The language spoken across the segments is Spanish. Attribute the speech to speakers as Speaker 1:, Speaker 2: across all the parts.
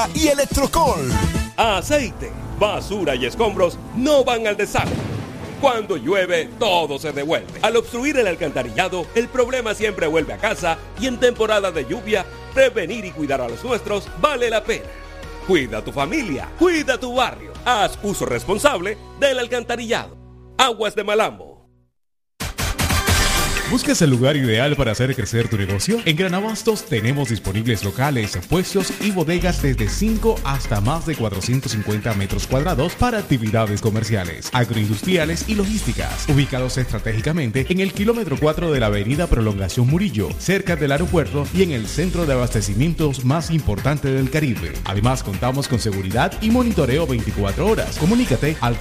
Speaker 1: y Electrocol.
Speaker 2: Aceite, basura y escombros no van al desagüe. Cuando llueve, todo se devuelve. Al obstruir el alcantarillado, el problema siempre vuelve a casa y en temporada de lluvia, prevenir y cuidar a los nuestros vale la pena. Cuida a tu familia, cuida tu barrio. Haz uso responsable del alcantarillado. Aguas de Malambo.
Speaker 3: ¿Buscas el lugar ideal para hacer crecer tu negocio? En Gran Abastos tenemos disponibles locales, puestos y bodegas desde 5 hasta más de 450 metros cuadrados para actividades comerciales, agroindustriales y logísticas, ubicados estratégicamente en el kilómetro 4 de la avenida Prolongación Murillo, cerca del aeropuerto y en el centro de abastecimientos más importante del Caribe. Además, contamos con seguridad y monitoreo 24 horas. Comunícate al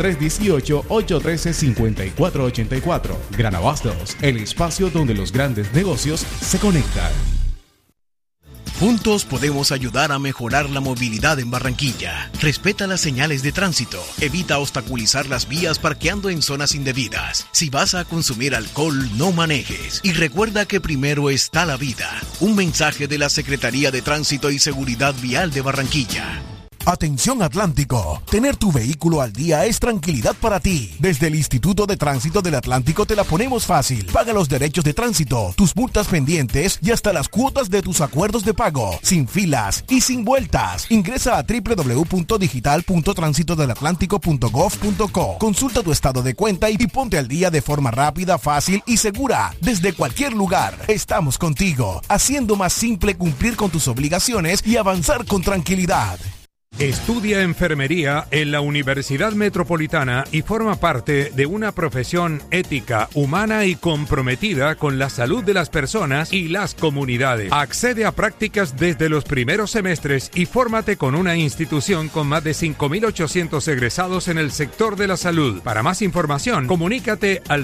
Speaker 3: 318-813-5484. Gran Abastos, el espacio donde los grandes negocios se conectan.
Speaker 4: Juntos podemos ayudar a mejorar la movilidad en Barranquilla. Respeta las señales de tránsito. Evita obstaculizar las vías parqueando en zonas indebidas. Si vas a consumir alcohol, no manejes. Y recuerda que primero está la vida. Un mensaje de la Secretaría de Tránsito y Seguridad Vial de Barranquilla.
Speaker 1: Atención Atlántico, tener tu vehículo al día es tranquilidad para ti. Desde el Instituto de Tránsito del Atlántico te la ponemos fácil. Paga los derechos de tránsito, tus multas pendientes y hasta las cuotas de tus acuerdos de pago, sin filas y sin vueltas. Ingresa a www.digital.transitodelatlántico.gov.co. Consulta tu estado de cuenta y ponte al día de forma rápida, fácil y segura. Desde cualquier lugar, estamos contigo, haciendo más simple cumplir con tus obligaciones y avanzar con tranquilidad.
Speaker 5: Estudia enfermería en la Universidad Metropolitana y forma parte de una profesión ética, humana y comprometida con la salud de las personas y las comunidades. Accede a prácticas desde los primeros semestres y fórmate con una institución con más de 5.800 egresados en el sector de la salud. Para más información, comunícate al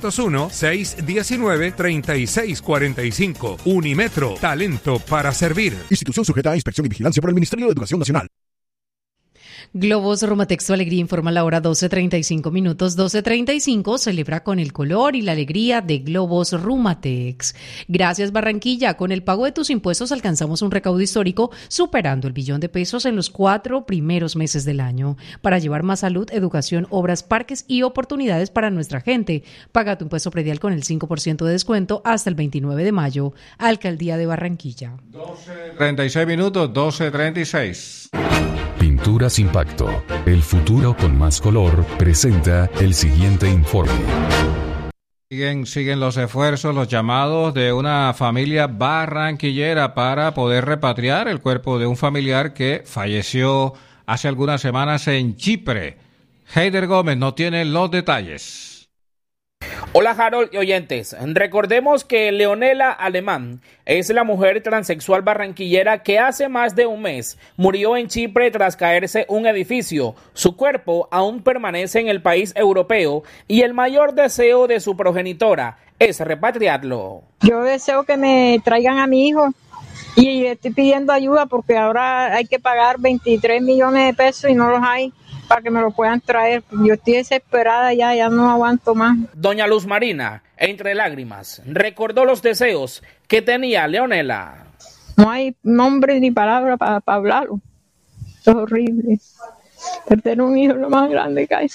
Speaker 5: 301-619-3645. Unimetro, talento para servir.
Speaker 1: Institución sujeta a inspección y vigilancia por el Ministerio de Educación Nacional.
Speaker 6: Globos Rumatex, tu alegría, informa la hora 12:35 minutos. 12:35 celebra con el color y la alegría de Globos Rumatex. Gracias Barranquilla, con el pago de tus impuestos alcanzamos un recaudo histórico superando el $1.000.000.000 en los 4 primeros meses del año para llevar más salud, educación, obras, parques y oportunidades para nuestra gente. Paga tu impuesto predial con el 5% de descuento hasta el 29 de mayo. Alcaldía de Barranquilla.
Speaker 7: 12:36 minutos, 12:36.
Speaker 8: Pinturas Impacto, el futuro con más color, presenta el siguiente informe.
Speaker 7: Siguen los esfuerzos, los llamados de una familia barranquillera para poder repatriar el cuerpo de un familiar que falleció hace algunas semanas en Chipre. Heider Gómez no tiene los detalles.
Speaker 9: Hola Harold y oyentes, recordemos que Leonela Alemán es la mujer transexual barranquillera que hace más de un mes murió en Chipre tras caerse un edificio. Su cuerpo aún permanece en el país europeo y el mayor deseo de su progenitora es repatriarlo.
Speaker 10: Yo deseo que me traigan a mi hijo y estoy pidiendo ayuda porque ahora hay que pagar 23 millones de pesos y no los hay para que me lo puedan traer. Yo estoy desesperada ya no aguanto más.
Speaker 9: Doña Luz Marina, entre lágrimas, recordó los deseos que tenía Leonela.
Speaker 10: No hay nombre ni palabra para hablarlo. Esto es horrible. Perder un hijo es lo más grande que hay.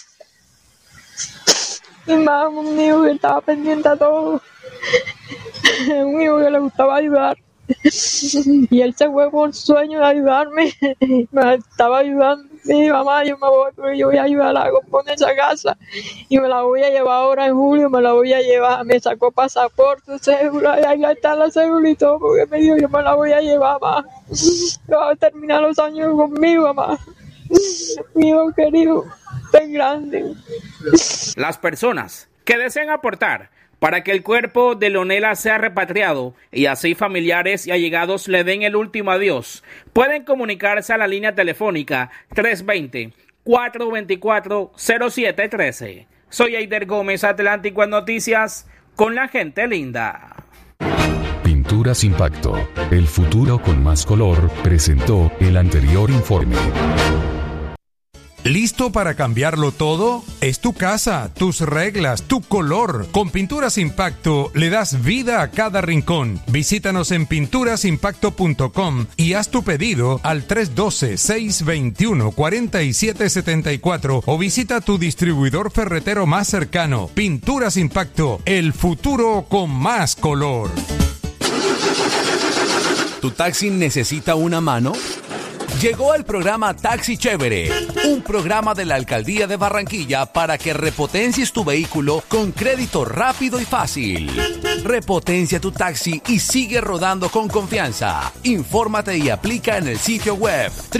Speaker 10: Y más un hijo que estaba pendiente a todo. Un hijo que le gustaba ayudar. Y él se fue por sueño de ayudarme. Me estaba ayudando. Mi mamá, yo voy a ayudar a componer esa casa y me la voy a llevar ahora en julio, me la voy a llevar. Me sacó pasaporte, cédula, y ahí está la cédula y todo, porque me dijo, yo me la voy a llevar, mamá. Va a terminar los años conmigo, mamá. Mi hijo querido, tan grande.
Speaker 9: Las personas que deseen aportar para que el cuerpo de Leonela sea repatriado y así familiares y allegados le den el último adiós, pueden comunicarse a la línea telefónica 320-424-0713. Soy Eider Gómez, Atlántico en Noticias, con la gente linda.
Speaker 8: Pinturas Impacto, el futuro con más color, presentó el anterior informe.
Speaker 5: ¿Listo para cambiarlo todo? Es tu casa, tus reglas, tu color. Con Pinturas Impacto le das vida a cada rincón. Visítanos en pinturasimpacto.com y haz tu pedido al 312-621-4774 o visita tu distribuidor ferretero más cercano. Pinturas Impacto, el futuro con más color.
Speaker 11: ¿Tu taxi necesita una mano? Llegó el programa Taxi Chévere, un programa de la Alcaldía de Barranquilla para que repotencies tu vehículo con crédito rápido y fácil. Repotencia tu taxi y sigue rodando con confianza. Infórmate y aplica en el sitio web